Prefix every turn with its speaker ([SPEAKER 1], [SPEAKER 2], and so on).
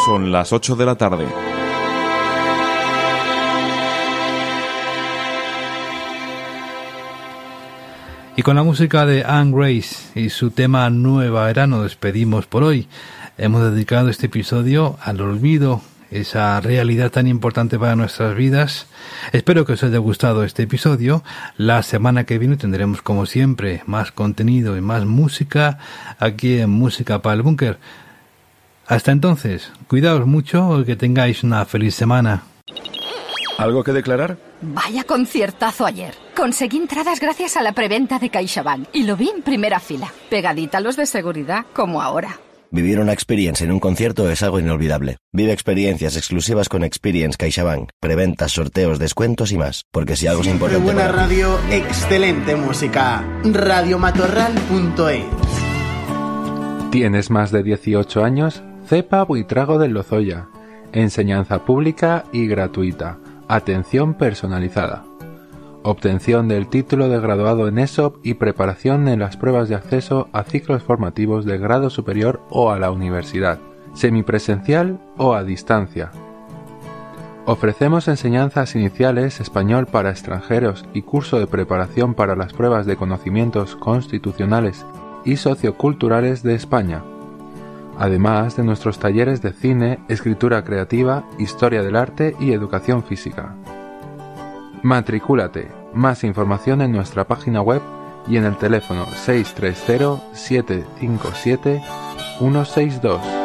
[SPEAKER 1] Son las 8 de la tarde.
[SPEAKER 2] Y con la música de Anne Grace y su tema Nueva Era nos despedimos por hoy. Hemos dedicado este episodio al olvido, esa realidad tan importante para nuestras vidas. Espero que os haya gustado este episodio. La semana que viene tendremos, como siempre, más contenido y más música aquí en Música para el Búnker. Hasta entonces, cuidaos mucho y que tengáis una feliz semana.
[SPEAKER 1] ¿Algo que declarar?
[SPEAKER 3] Vaya conciertazo ayer. Conseguí entradas gracias a la preventa de CaixaBank y lo vi en primera fila, pegadita a los de seguridad, como ahora.
[SPEAKER 4] Vivir una experiencia en un concierto es algo inolvidable. Vive experiencias exclusivas con Experience CaixaBank. Preventas, sorteos, descuentos y más. Porque si algo es importante...
[SPEAKER 5] Buena radio, excelente música. Radiomatorral.es.
[SPEAKER 6] ¿Tienes más de 18 años? Cepa Buitrago del Lozoya. Enseñanza pública y gratuita. Atención personalizada. Obtención del título de graduado en ESOP y preparación en las pruebas de acceso a ciclos formativos de grado superior o a la universidad, semipresencial o a distancia. Ofrecemos enseñanzas iniciales, español para extranjeros y curso de preparación para las pruebas de conocimientos constitucionales y socioculturales de España, además de nuestros talleres de cine, escritura creativa, historia del arte y educación física. Matricúlate. Más información en nuestra página web y en el teléfono 630-757-162.